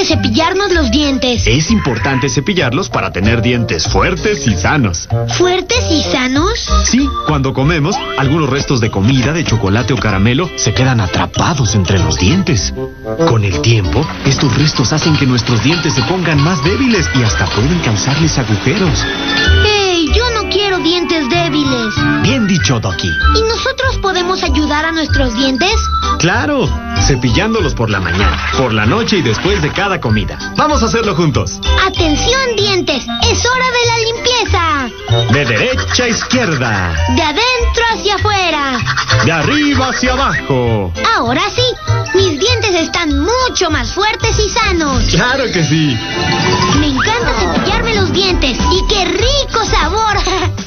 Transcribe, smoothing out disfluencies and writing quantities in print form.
cepillarnos los dientes? Es importante cepillarlos para tener dientes fuertes y sanos. ¿Fuertes y sanos? Sí, cuando comemos, algunos restos de comida, de chocolate o caramelo se quedan atrapados entre los dientes. Con el tiempo, estos restos hacen que nuestros dientes se pongan más débiles y hasta pueden causarles agujeros. ¡Hey! Yo no quiero dientes débiles. Bien dicho, Ducky. ¿Y nosotros podemos ayudar a nuestros dientes? ¡Claro! Cepillándolos por la mañana, por la noche y después de cada comida. ¡Vamos a hacerlo juntos! ¡Atención, dientes! ¡Es hora de la limpieza! De derecha a izquierda. De adentro hacia afuera. De arriba hacia abajo. Ahora sí, mis dientes están mucho más fuertes y sanos. ¡Claro que sí! Me encanta cepillarme los dientes. ¡Y qué rico sabor!